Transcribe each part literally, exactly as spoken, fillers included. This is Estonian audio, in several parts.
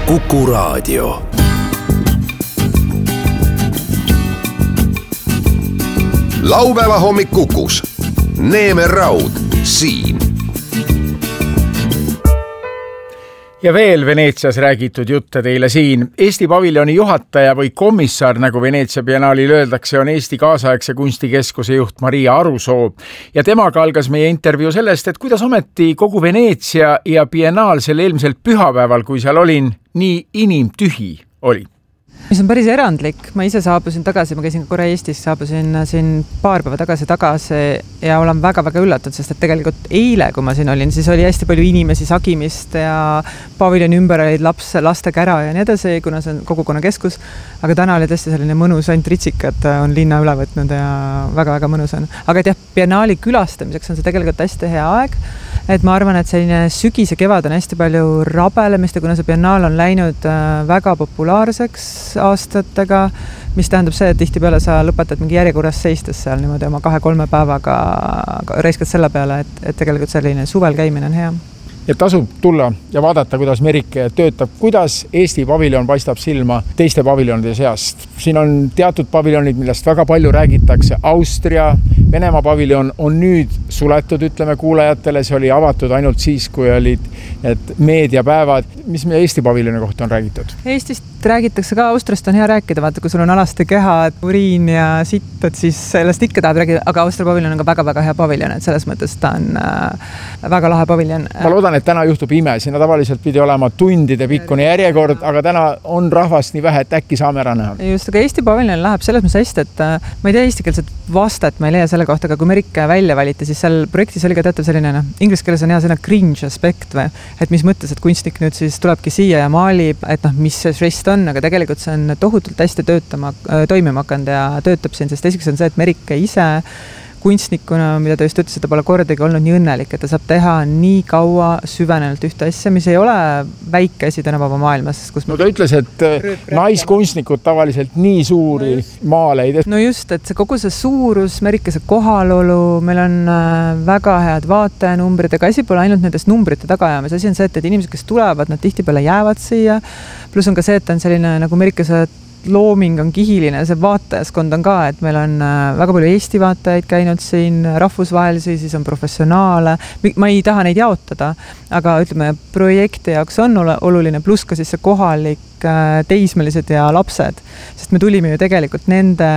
Kuku Raadio. Laupäeva hommik Kukus. Neeme Raud siin. Ja veel Veneetsias räägitud jutte teile siin. Eesti paviljoni juhataja või komissar, nagu Veneetsia biennaalil öeldakse, on Eesti kaasaegse kunstikeskuse juht Maria Arusoo. Ja temaga algas meie intervjuu sellest, et kuidas ometi kogu Veneetsia ja biennaal sel eelmisel pühapäeval, kui seal olin, nii inimtühi oli. Mis on päris erandlik. Ma ise saabusin tagasi, ma käisin korra Eestis, saabusin siin paar päeva tagasi tagasi ja olen väga-väga üllatud, sest et tegelikult eile, kui ma siin olin, siis oli hästi palju inimesi sagimist ja paviljoni ümber olid laps, laste kära ja nii edasi, kuna see on kogukonnakeskus. Aga täna oli tõesti selline mõnus, ainult ritsikad on linna üle võtnud ja väga-väga mõnus on. Aga et jah, biennaali külastamiseks on see tegelikult hästi hea aeg. Et ma arvan, et selline sügis ja kevad on hästi palju rabelemist ja kuna see biennaal on läinud väga populaarseks aastatega, mis tähendab see, et tihtipeale sa lõpetad mingi järjekorras seistes seal niimoodi oma kahe-kolme päevaga reiskad selle peale, et, et tegelikult selline suvel käimine on hea. Ja tasub tulla ja vaadata, kuidas Merike töötab, kuidas Eesti paviljon paistab silma teiste paviljonide seast. Siin on teatud paviljonid, millest väga palju räägitakse. Austria, Venemaa paviljon on nüüd suletud, ütleme kuulajatele, see oli avatud ainult siis, kui olid need meediapäevad. Mis meie Eesti paviljoni kohta on räägitud? Eestist räägitakse ka, Austriast on hea rääkida, vaata, kui sul on alaste keha, uriin ja sitt, et siis sellest ikka tahab räägida, aga Austria paviljon on ka väga-väga hea paviljon, et selles mõttes ta on äh, väga lahe paviljon. Ma loodan, et täna juhtub ime, sinna tavaliselt pidi olema tundide pikkune järjekord, aga täna on rahvast nii vähe, et äkki saame ära näha. Just, aga Eesti paviljon läheb selles mõttes hästi, et äh, ma ei tea eestikeelset vastet, ma ei leia selle kohta, aga kui Merike välja valiti, siis seal projektis oli ka teatav selline, no, inglise keeles on hea selline cringe aspekt või, et mis mõttes, et kunstnik nüüd siis tulebki siia ja maalib, et noh, mis see žest on, aga tegelikult see on tohutult hästi töötama, toimima hakanud ja töötab siin, sest esiteks on see, et Merike ise kunstnikuna, mida ta just ütles, et ta pole kordagi olnud nii õnnelik, et ta saab teha nii kaua süvenenult ühte asja, mis ei ole väike asi tänapäeva maailmas. Kus no ta ütles, et naiskunstnikud tavaliselt nii suuri maaleid. No just, et see kogu see suurus, Merike see kohalolu, meil on väga head vaatajanumbrid, aga asi pole ainult nendest numbrite tagaajamas. Asi on see, et inimesed, kes tulevad, nad tihtipeale jäävad siia. Plus on ka see, et on selline, nagu Merike see looming on kihiline, see vaatajaskond on ka, et meil on väga palju Eesti vaatajaid käinud siin, rahvusvahelisi, siis on professionaale. Ma ei taha neid jaotada, aga ütleme, projekti jaoks on oluline, pluss ka siis see kohalik teismelised ja lapsed, sest me tulime ju tegelikult nende,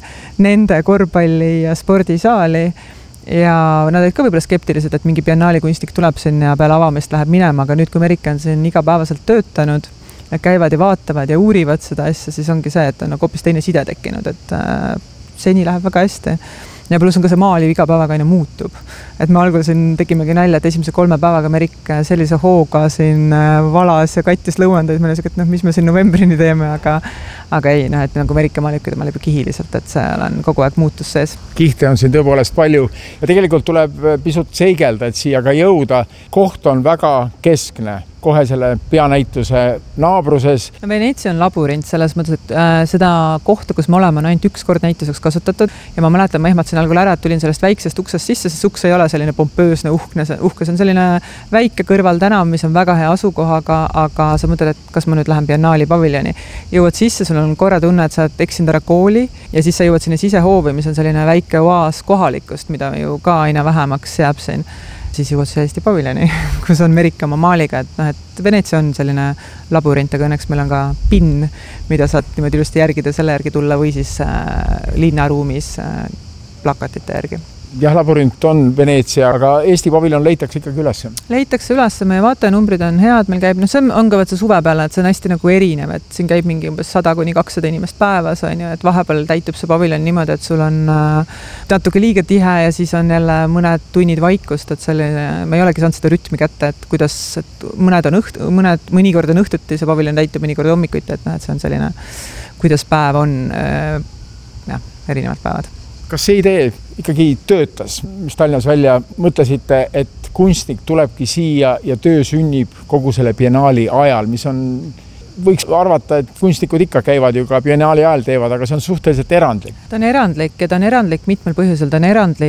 nende korvpalli ja spordisaali ja nad olid ka võib-olla skeptilised, et mingi biennaali kunstnik tuleb sinna ja peale avamist läheb minema, aga nüüd, kui Merike on siin igapäevaselt töötanud, nad käivad ja vaatavad ja uurivad seda asja, siis ongi see, et on nagu hoopis teine side tekkinud, et äh, seni läheb väga hästi. Ja pluss on ka see maali iga päevaga aina muutub. Et me algul siin tegimegi nalja, et esimese kolme päevaga Merike sellise hooga siin valas ja kattis lõuandaid, meil oli, et noh, mis me siin novembrini teeme, aga, aga ei, noh, et nagu Merike maalib, maalib kihiliselt, et seal on kogu aeg muutus sees. Kihte on siin tõepoolest palju ja tegelikult tuleb pisut seigelda, et siia ka jõuda. Koht on väga keskne, kohe selle peanäituse naabruses. Veneetsia on labürint selles mõttes, et äh, seda kohta, kus me oleme, on ainult üks kord näituseks kasutatud ja ma mäletan, ma ehmatasin algul ära, et tulin sellest väiksest uksest sisse, sest uks ei ole selline pompöösne uhkne, uhke, see on selline väike kõrval tänav, mis on väga hea asukohaga, aga sa mõtled, et kas ma nüüd lähen biennaali paviljoni. Jõuad sisse, sul on korra tunne, et sa oled eksinud ära kooli ja siis sa jõuad sinna sisehoovi, mis on selline väike oaas kohalikust, mida ju ka aina vähemaks jääb siin. Siis jõuad see Eesti paviljoni, kus on Merike oma maaliga, et, noh, et Veneetsia on selline labürint, aga õnneks meil on ka pinn, mida saad niimoodi ilusti järgida, selle järgi tulla või siis äh, linnaruumis äh, plakatite järgi. Jah, labürint on Veneetsia, aga Eesti paviljon leitakse ikkagi üles. Leitakse üles, meie vaatajanumbrid on head, meil käib, no see on ka võtse suve peale, et see on hästi nagu erinev, et siin käib mingi umbes sada kuni kakssada inimest päevas, on ju, et vahepeal täitub see paviljon niimoodi, et sul on äh, natuke liiga tihe ja siis on jälle mõned tunnid vaikust, et selline, ma ei olegi saanud seda rütmi kätte, et kuidas, et mõned on õht, mõned, mõnikord on õhtuti, see paviljon täitub mõnikord hommikuti, et, noh, et see on selline, kuidas päev on, äh, jah, erinevad päevad. Kas see idee ikkagi töötas, mis Tallinnas välja mõtlesite, et kunstnik tulebki siia ja töö sünnib kogu selle biennaali ajal, mis on, võiks arvata, et kunstnikud ikka käivad ju ka biennaali ajal teevad, aga see on suhteliselt erandlik. Ta on erandlik ja ta on erandlik mitmel põhjusel, ta on erandlik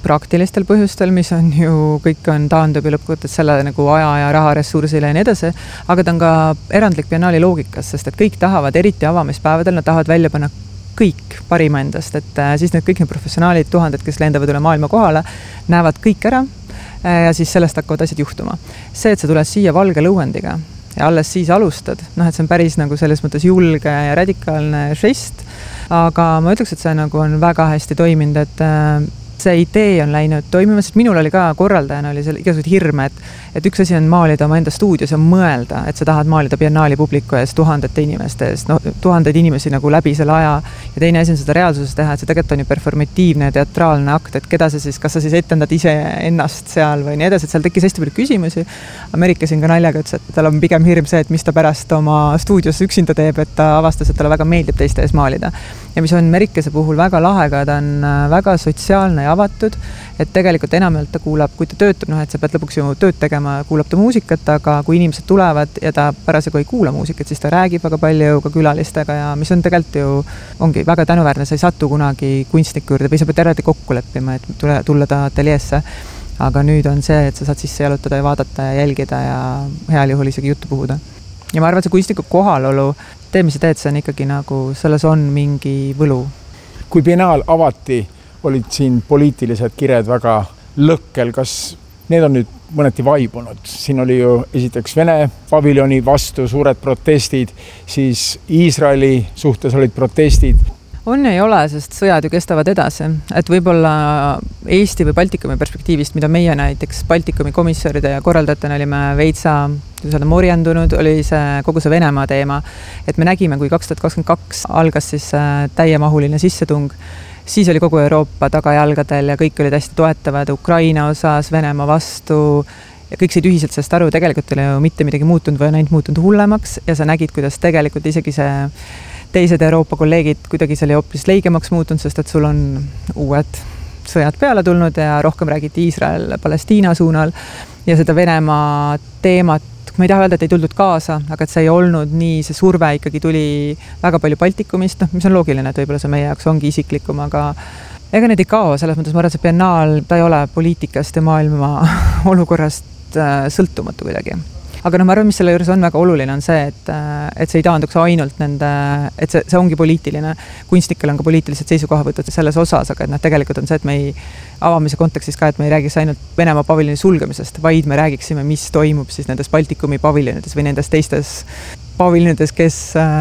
praktilistel põhjustel, mis on ju, kõik on taandub ja lõppkokkuvõttes selle nagu aja ja raha ressursile ja nii edasi, aga ta on ka erandlik biennaali loogikas, sest et kõik tahavad, eriti avamispäevadel, nad tahavad välja panna kõik parima endast, et siis need kõik need professionaalid, tuhanded, kes lendavad üle maailma kohale, näevad kõik ära ja siis sellest hakkavad asjad juhtuma. See, et sa tuled siia valge lõuendiga ja alles siis alustad, noh, et see on päris nagu selles mõttes julge ja radikaalne žest, aga ma ütleks, et see nagu on väga hästi toiminud, et see idee on läinud toimima, sest minul oli ka korraldajana oli seal igasugused hirme, et, et üks asi on maalida oma enda stuudios ja mõelda, et sa tahad maalida biennaali publiku ees tuhandete inimeste ees, no tuhandeid inimesi nagu läbi selle aja ja teine asi on seda reaalsuses teha, et see tegelikult on ju performatiivne ja teatraalne akt, et keda sa siis, kas sa siis etendad ise ennast seal või nii edasi, et seal tekkis hästi palju küsimusi. Ameerika siin ka naljaga ütles, et tal on pigem hirm see, et mis ta pärast oma stuudios üksinda teeb, et ta avastas, et talle väga meeldib teiste ees maalida. Ja mis on Ameerikase puhul väga lahega, ta on väga sotsiaalne ja avatud, et tegelikult enamalt ta kuulab, kui ta töötab, noh, et sa pead lõpuks ju tööd tegema, kuulab ta muusikat, aga kui inimesed tulevad ja ta parasjagu ei kuula muusikat, siis ta räägib väga palju ka külalistega ja mis on tegelikult ju, ongi väga tänuväärne, sa ei satu kunagi kunstniku juurde või sa pead eraldi kokku leppima, et tule, tulla ta ateljeesse. Aga nüüd on see, et sa saad sisse jalutada ja vaadata ja jälgida ja heal juhul isegi juttu puhuda. Ja ma arvan, et see kunstniku kohalolu, tee, mis sa teed, see on ikkagi nagu, selles on mingi võlu. Kui biennaal avati, olid siin poliitilised kired väga lõkkel, kas need on nüüd mõneti vaibunud? Siin oli ju esiteks Vene paviljoni vastu suured protestid, siis Iisraeli suhtes olid protestid. On ei ole, sest sõjad ju kestavad edasi, et võib-olla Eesti või Baltikumi perspektiivist, mida meie näiteks Baltikumi komissaride ja korraldajatena olime veitsa morjandunud, oli see kogu see Venemaa teema, et me nägime, kui kaks tuhat kakskümmend kaks algas siis täiemahuline sissetung, siis oli kogu Euroopa tagajalgadel ja kõik olid hästi toetavad Ukraina osas, Venemaa vastu ja kõik said ühiselt sellest aru, tegelikult oli ju mitte midagi muutunud või on ainult muutunud hullemaks ja sa nägid, kuidas tegelikult isegi see teised Euroopa kolleegid kuidagi selle hoopis leigemaks muutunud, sest et sul on uued sõjad peale tulnud ja rohkem räägiti Iisrael-Palestiina suunal ja seda Venemaa teemat, ma ei taha öelda, et ei tuldud kaasa, aga et see ei olnud nii, see surve ikkagi tuli väga palju Baltikumist, noh, mis on loogiline, et võib-olla see meie jaoks ongi isiklikum, aga ega need ei kao, selles mõttes ma arvan, see biennaal, ta ei ole poliitikast ja maailma olukorrast sõltumatu kuidagi. Aga no ma arvan, mis selle juures on väga oluline, on see, et, et see ei taanduks ainult nende, et see, see ongi poliitiline. Kunstnikel on ka poliitilised seisukohavõtud selles osas, aga et noh, tegelikult on see, et me ei avamise kontekstis ka, et me ei räägiks ainult Venemaa paviljoni sulgemisest, vaid me räägiksime, mis toimub siis nendes Baltikumi paviljonides või nendes teistes paviljonides, kes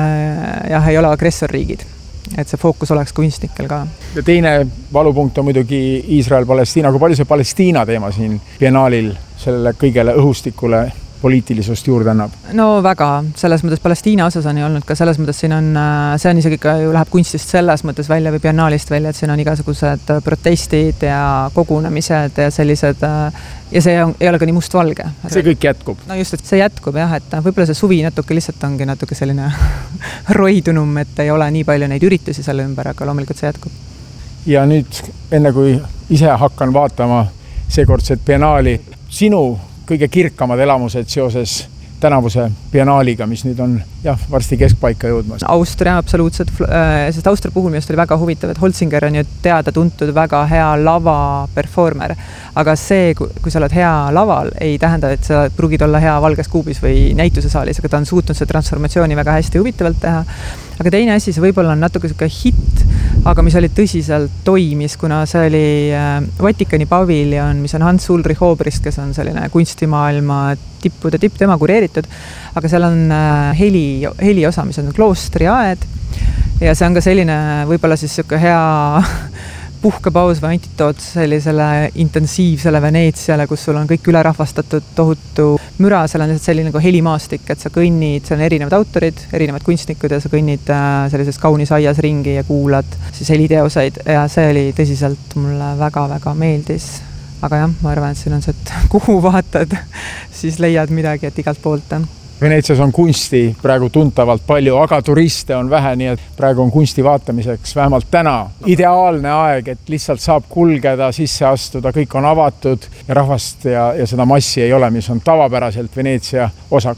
jah, ei ole agressorriigid. Et see fookus oleks kunstnikel ka. Ja teine valupunkt on muidugi Iisrael-Palestiina. Kui palju see Palestiina teema siin biennaalil sellele kõigele õhustikule poliitilisust juurde annab? No väga, selles mõttes Palestiina osas on ju olnud ka selles mõttes siin on, see on isegi ka ju läheb kunstist selles mõttes välja või biennaalist välja, et siin on igasugused protestid ja kogunemised ja sellised ja see on, ei ole ka nii mustvalge. See kõik jätkub? No just, et see jätkub jah, et võib-olla see suvi natuke lihtsalt ongi natuke selline roidunum, et ei ole nii palju neid üritusi selle ümber, aga loomulikult see jätkub. Ja nüüd, enne kui ise hakkan vaatama seekordset biennaali, sinu kõige kirkamad elamused seoses tänavuse biennaaliga, mis nüüd on jah, varsti keskpaika jõudmas. Austria absoluutselt, sest Austria puhul minust oli väga huvitav, et Holzinger on ju teada tuntud väga hea lava performer, aga see, kui sa oled hea laval, ei tähenda, et sa pruugid olla hea valges kuubis või näitusesaalis, aga ta on suutnud see transformatsiooni väga hästi huvitavalt teha. Aga teine asi, see võib-olla on natuke selline hitt, aga mis oli tõsiselt toimis, kuna see oli Vatikani paviljon, mis on Hans Ulrich Obrist, kes on selline kunstimaailma tippude tipp, tema kureeritud, aga seal on heli, heli osa, mis on kloostri aed ja see on ka selline võib-olla siis selline hea puhkepaus või antitood sellisele intensiivsele Veneetsiale, kus sul on kõik ülerahvastatud tohutu müra, seal on selline nagu helimaastik, et sa kõnnid, seal on erinevad autorid, erinevad kunstnikud ja sa kõnnid sellises kaunis aias ringi ja kuulad siis heliteoseid ja see oli tõsiselt mulle väga-väga meeldis. Aga jah, ma arvan, et siin on see, et kuhu vaatad, siis leiad midagi, et igalt poolt on. Veneetsias on kunsti praegu tuntavalt palju, aga turiste on vähe, nii et praegu on kunsti vaatamiseks vähemalt täna ideaalne aeg, et lihtsalt saab kulgeda, sisse astuda, kõik on avatud ja rahvast ja, ja seda massi ei ole, mis on tavapäraselt Veneetsia osaks.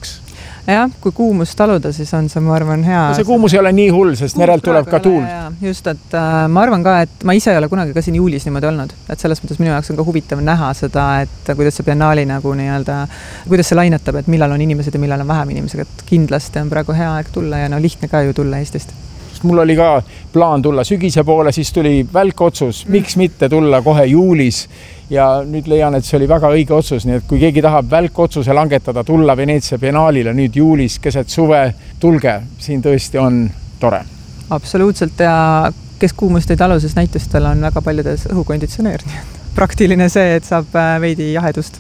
jah, kui kuumus taluda, siis on see, ma arvan, hea. See kuumus ei ole nii hull, sest merelt tuleb ka tuul. Just, et äh, ma arvan ka, et ma ise ei ole kunagi ka siin juulis niimoodi olnud. Et selles mõttes minu jaoks on ka huvitav näha seda, et kuidas see biennaali nagu nii-öelda, kuidas see lainetab, et millal on inimesed ja millal on vähem inimesed. Et kindlasti on praegu hea aeg tulla ja no lihtne ka ju tulla Eestist. Mul oli ka plaan tulla sügise poole, siis tuli välkotsus, miks mitte tulla kohe juulis ja nüüd leian, et see oli väga õige otsus, nii et kui keegi tahab välkotsuse langetada, tulla Veneetsia biennaalile nüüd juulis keset suve, tulge, siin tõesti on tore. Absoluutselt ja kes kuumust ei talu, siis näitustel on väga paljudes õhukonditsioneer. Praktiline see, et saab veidi jahedust.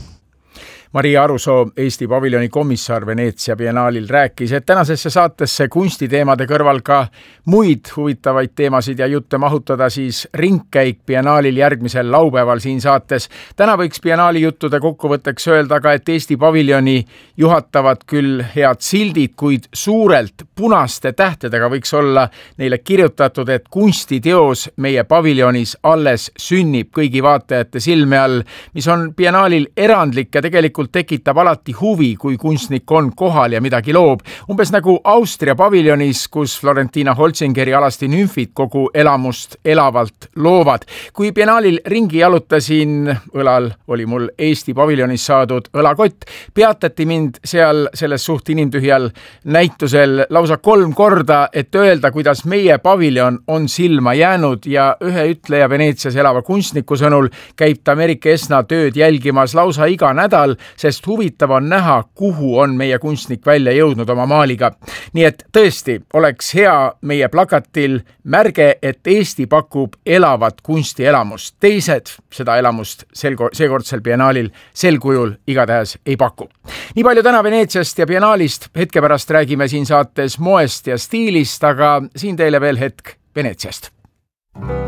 Maria Arusoo, Eesti paviljoni komissar Veneetsia biennaalil rääkis, et tänasesse saatesse kunstiteemade kõrval ka muid huvitavaid teemasid ja jutte mahutada siis ringkäik biennaalil järgmisel laupäeval siin saates. Täna võiks biennaali juttude kokkuvõtteks öelda ka, et Eesti paviljoni juhatavad küll head sildid, kuid suurelt punaste tähtedega võiks olla neile kirjutatud, et kunstiteos meie paviljonis alles sünnib kõigi vaatajate silme all, mis on biennaalil erandlik ja tegelikult tekitab alati huvi, kui kunstnik on kohal ja midagi loob. Umbes nagu Austria paviljonis, kus Florentina Holzingeri alasti nümfid kogu elamust elavalt loovad. Kui biennaalil ringi jalutasin, õlal oli mul Eesti paviljonis saadud õlakott, peatati mind seal selles suht inimtühjal näitusel lausa kolm korda, et öelda, kuidas meie paviljon on silma jäänud ja ühe ütleja Veneetsias elava kunstniku sõnul käib ta Merike Esna tööd jälgimas lausa iga nädal, sest huvitav on näha, kuhu on meie kunstnik välja jõudnud oma maaliga. Nii et tõesti oleks hea meie plakatil märge, et Eesti pakub elavat kunstielamust. Teised seda elamust seekordsel biennaalil sel kujul igatahes ei paku. Nii palju täna Veneetsiast ja biennaalist. Hetke pärast räägime siin saates moest ja stiilist, aga siin teile veel hetk Veneetsiast.